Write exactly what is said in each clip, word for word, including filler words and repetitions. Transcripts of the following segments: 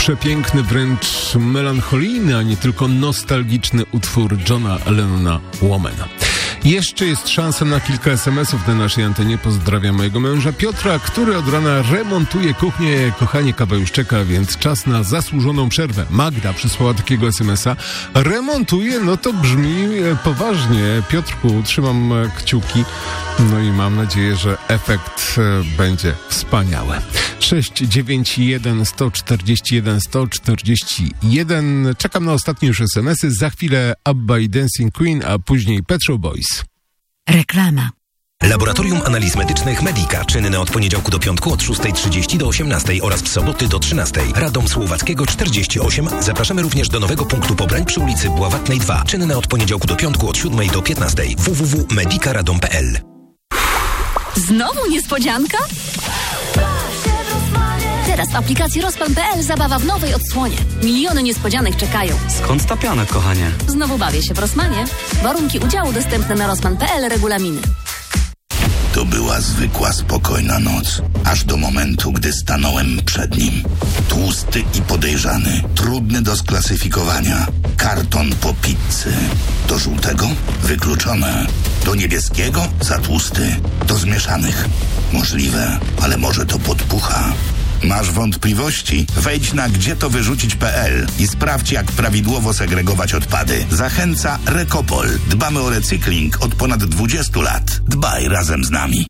przepiękny, wręcz melancholijny, a nie tylko nostalgiczny utwór Johna Lennona Woman. Jeszcze jest szansa na kilka es em esów na naszej antenie. Pozdrawiam mojego męża Piotra, który od rana remontuje kuchnię. Kochanie, kawa już czeka, więc czas na zasłużoną przerwę. Magda przysłała takiego es em esa. Remontuje, no to brzmi poważnie. Piotrku, trzymam kciuki. No i mam nadzieję, że efekt będzie wspaniały. sześć dziewięć jeden sto czterdzieści jeden sto czterdzieści jeden. Czekam na ostatnie już es em esy. Za chwilę Abba i Dancing Queen, a później Pet Shop Boys. Reklama. Laboratorium Analiz Medycznych Medica, czynne od poniedziałku do piątku od szóstej trzydzieści do osiemnastej oraz w soboty do trzynastej. Radom Słowackiego czterdzieści osiem. Zapraszamy również do nowego punktu pobrań przy ulicy Bławatnej dwa. Czynne od poniedziałku do piątku od siódmej do piętnastej. w w w kropka medicaradom kropka p l. Znowu niespodzianka? Teraz w aplikacji Rozpan kropka p l zabawa w nowej odsłonie. Miliony niespodzianek czekają. Skąd ta piana, kochanie? Znowu bawię się w Rosmanie. Warunki udziału dostępne na rozpan kropka p l, regulaminy. To była zwykła, spokojna noc. Aż do momentu, gdy stanąłem przed nim. Tłusty i podejrzany. Trudny do sklasyfikowania. Karton po pizzy. Do żółtego? Wykluczone. Do niebieskiego? Za tłusty. Do zmieszanych? Możliwe, ale może to podpucha. Masz wątpliwości? Wejdź na gdzie to wyrzucić kropka p l i sprawdź, jak prawidłowo segregować odpady. Zachęca Recopol. Dbamy o recykling od ponad dwudziestu lat. Dbaj razem z nami.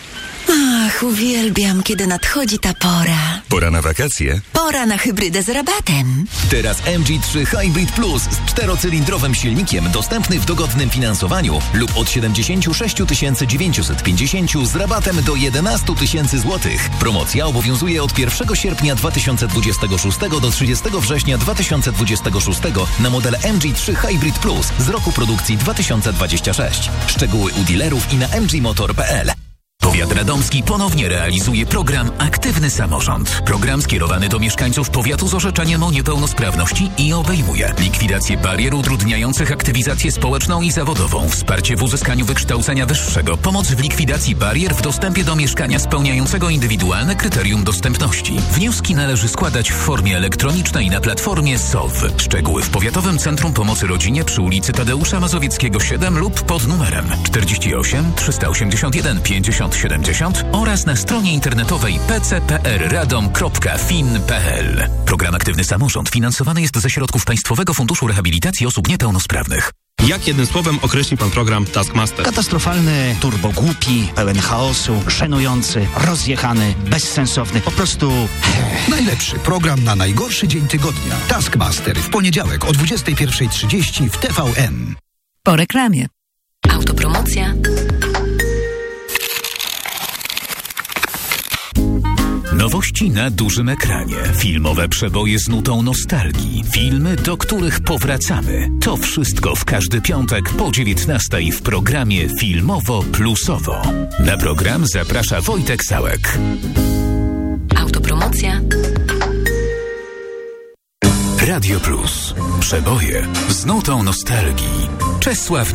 Ach, uwielbiam, kiedy nadchodzi ta pora. Pora na wakacje? Pora na hybrydę z rabatem. Teraz M G trzy Hybrid Plus z czterocylindrowym silnikiem dostępny w dogodnym finansowaniu lub od siedemdziesiąt sześć tysięcy dziewięćset pięćdziesiąt z rabatem do jedenaście tysięcy złotych. Promocja obowiązuje od pierwszego sierpnia dwa tysiące dwudziestego szóstego do trzydziestego września dwa tysiące dwudziestego szóstego na model M G trzy Hybrid Plus z roku produkcji dwa tysiące dwudziestego szóstego. Szczegóły u dealerów i na m g motor kropka p l. Powiat radomski ponownie realizuje program Aktywny Samorząd. Program skierowany do mieszkańców powiatu z orzeczeniem o niepełnosprawności i obejmuje likwidację barier utrudniających aktywizację społeczną i zawodową, wsparcie w uzyskaniu wykształcenia wyższego, pomoc w likwidacji barier w dostępie do mieszkania spełniającego indywidualne kryterium dostępności. Wnioski należy składać w formie elektronicznej na platformie S O W. Szczegóły w Powiatowym Centrum Pomocy Rodzinie przy ulicy Tadeusza Mazowieckiego siedem lub pod numerem czterdzieści osiem trzysta osiemdziesiąt jeden pięćdziesiąt siedemdziesiąt oraz na stronie internetowej p c p r radom kropka fin kropka p l. Program Aktywny Samorząd finansowany jest ze środków Państwowego Funduszu Rehabilitacji Osób Niepełnosprawnych. Jak jednym słowem określi pan program Taskmaster? Katastrofalny, turbogłupi, pełen chaosu, żenujący, rozjechany, bezsensowny, po prostu... Najlepszy program na najgorszy dzień tygodnia. Taskmaster w poniedziałek o dwudziestej pierwszej trzydzieści w T V N. Po reklamie. Autopromocja. Nowości na dużym ekranie, filmowe przeboje z nutą nostalgii, filmy, do których powracamy. To wszystko w każdy piątek po dziewiętnastej w programie Filmowo-Plusowo. Na program zaprasza Wojtek Sałek. Autopromocja. Radio Plus. Przeboje z nutą nostalgii. Czesław